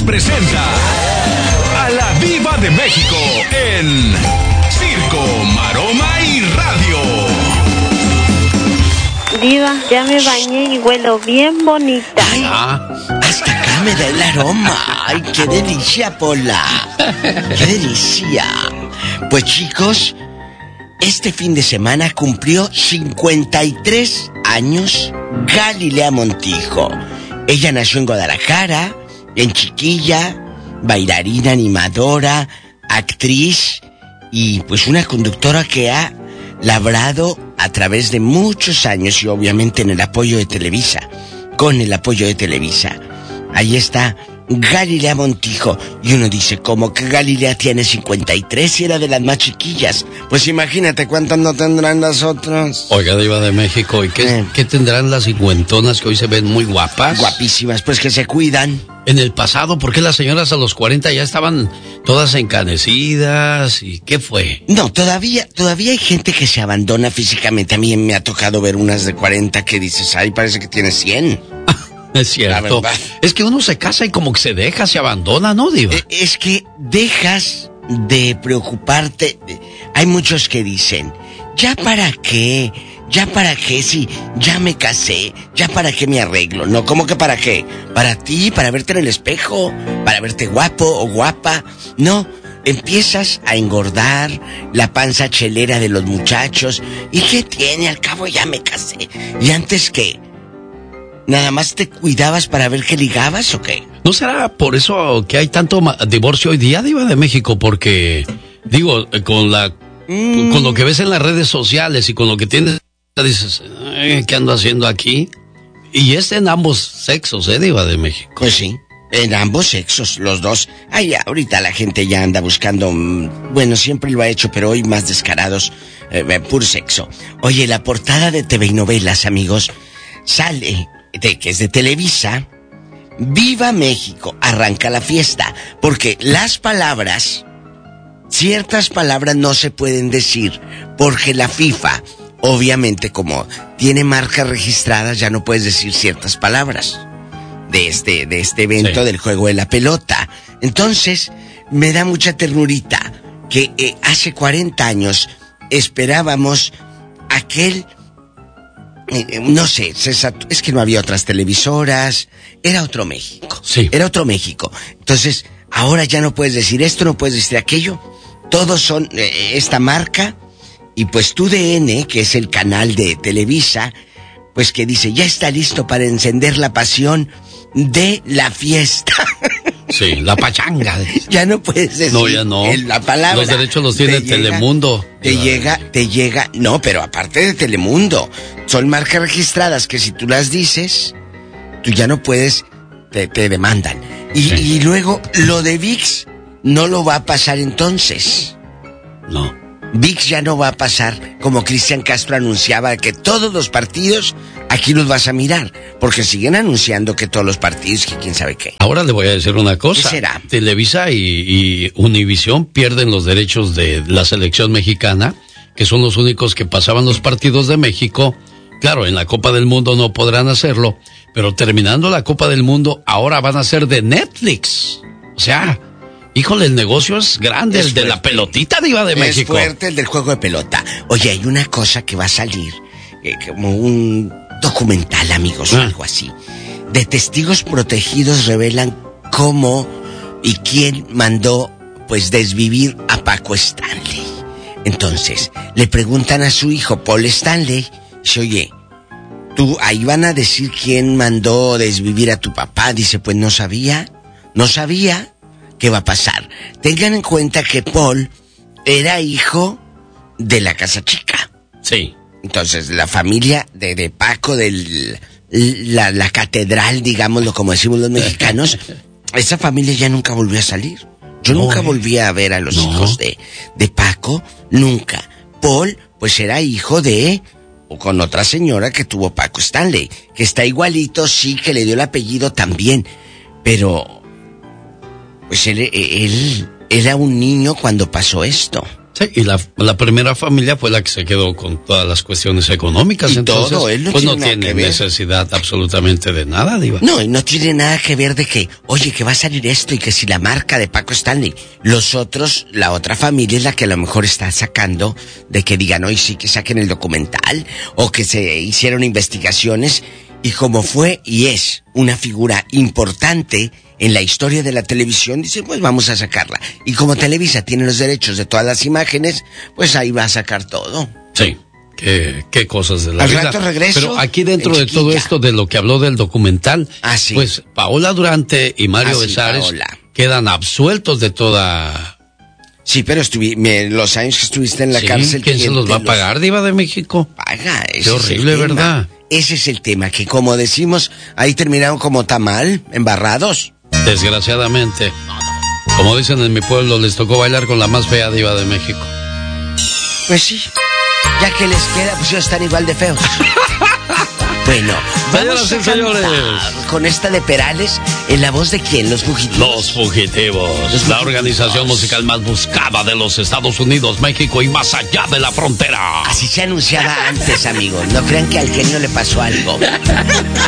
presenta a la Diva de México en Circo, Maroma y Radio. Diva, ya me bañé y huelo bien bonita. Hasta acá me da el aroma. Ay, qué delicia, Pola. Qué delicia. Pues chicos, este fin de semana cumplió 53 años Galilea Montijo. Ella nació en Guadalajara, en chiquilla, bailarina, animadora, actriz y pues una conductora que ha labrado a través de muchos años y obviamente en el apoyo de Televisa, con el apoyo de Televisa. Ahí está Galilea Montijo. Y uno dice, ¿cómo que Galilea tiene 53 y era de las más chiquillas? Pues imagínate cuántas no tendrán las otras. Oiga, Diva de México, ¿y qué tendrán las cincuentonas que hoy se ven muy guapas? Guapísimas, pues que se cuidan. En el pasado, ¿por qué las señoras a los 40 ya estaban todas encanecidas? ¿Y qué fue? No, todavía hay gente que se abandona físicamente. A mí me ha tocado ver unas de 40 que dices, ay, parece que tiene 100. Es cierto. Es que uno se casa y como que se deja, se abandona, ¿no, Diva? Es que dejas de preocuparte. Hay muchos que dicen, ¿ya para qué? ¿Ya para qué? Si ya me casé, ¿ya para qué me arreglo? No, ¿cómo que para qué? Para ti, para verte en el espejo, para verte guapo o guapa. No, empiezas a engordar la panza chelera de los muchachos. ¿Y qué tiene? Al cabo ya me casé. ¿Y antes qué? ¿Nada más te cuidabas para ver qué ligabas o qué? ¿No será por eso que hay tanto divorcio hoy día, Diva de México? Porque, digo, con lo que ves en las redes sociales y con lo que tienes, dices, ¿qué ando haciendo aquí? Y es en ambos sexos, Diva de México. Pues sí, en ambos sexos, los dos. Ay, ahorita la gente ya anda buscando, bueno, siempre lo ha hecho, pero hoy más descarados, puro sexo. Oye, la portada de TV y Novelas, amigos, sale... que es de Televisa. ¡Viva México! Arranca la fiesta. Porque las palabras, ciertas palabras no se pueden decir, porque la FIFA, obviamente como tiene marcas registradas, ya no puedes decir ciertas palabras de este evento, sí, del juego de la pelota. Entonces, me da mucha ternurita que hace 40 años esperábamos aquel... no sé, es que no había otras televisoras, era otro México. Sí. Era otro México. Entonces, ahora ya no puedes decir esto, no puedes decir aquello. Todos son esta marca. Y pues TUDN, que es el canal de Televisa, pues que dice, ya está listo para encender la pasión de la fiesta. Sí, la pachanga. Ya no puedes decir. No, ya no. La palabra. Los derechos los tiene Telemundo. Te llega. No, pero aparte de Telemundo, son marcas registradas que si tú las dices, tú ya no puedes, te demandan. Y luego, lo de ViX no lo va a pasar entonces. No. ViX ya no va a pasar, como Cristian Castro anunciaba que todos los partidos aquí los vas a mirar, porque siguen anunciando que todos los partidos, que quién sabe qué. Ahora le voy a decir una cosa. ¿Qué será? Televisa y Univisión pierden los derechos de la selección mexicana, que son los únicos que pasaban los partidos de México. Claro, en la Copa del Mundo no podrán hacerlo, pero terminando la Copa del Mundo, ahora van a ser de Netflix. O sea... híjole, el negocio es grande, el de la pelotita, Diva de México. Es fuerte el del juego de pelota. Oye, hay una cosa que va a salir, como un documental, amigos, o algo así. De testigos protegidos revelan cómo y quién mandó, pues, desvivir a Paco Stanley. Entonces, le preguntan a su hijo, Paul Stanley, dice, oye, tú, ahí van a decir quién mandó desvivir a tu papá. Dice, pues no sabía. ¿Qué va a pasar? Tengan en cuenta que Paul era hijo de la Casa Chica. Sí. Entonces, la familia de Paco, la catedral, digámoslo como decimos los mexicanos, esa familia ya nunca volvió a salir. Yo nunca volví a ver a los hijos de Paco, nunca. Paul, pues era hijo o con otra señora que tuvo Paco Stanley, que está igualito, sí, que le dio el apellido también, pero... pues él era un niño cuando pasó esto. Sí, y la primera familia fue la que se quedó con todas las cuestiones económicas. Y entonces, todo, él no pues no tiene nada tiene que ver. necesidad absolutamente de nada, Diva. No, y no tiene nada que ver de que, oye, que va a salir esto y que si la marca de Paco Stanley. Los otros, la otra familia es la que a lo mejor está sacando de que digan, hoy sí que saquen el documental o que se hicieron investigaciones. Y como fue y es una figura importante en la historia de la televisión, dice, pues vamos a sacarla. Y como Televisa tiene los derechos de todas las imágenes, pues ahí va a sacar todo. Sí, qué cosas de la Al vida. rato regreso, Pero aquí dentro en de todo chiquilla. esto de lo que habló del documental, Sí. pues Paola Durante y Mario Sí, Besares Paola. quedan absueltos de toda... Sí, pero los años que estuviste en la Sí, cárcel... ¿quién se los va a pagar, Diva de México? Paga, ese Qué horrible, es el tema. ¿verdad? Ese es el tema, que como decimos, ahí terminaron como tamal, embarrados. Desgraciadamente. Como dicen en mi pueblo, les tocó bailar con la más fea Diva de México. Pues sí, ya que les queda, pues ellos están igual de feos. Bueno, vamos Señoras y a señores. cantar con esta de Perales, ¿en la voz de quién? ¿Los Fugitivos? Los Fugitivos, la organización musical más buscada de los Estados Unidos, México y más allá de la frontera. Así se anunciaba antes, amigos. No crean que al genio le pasó algo.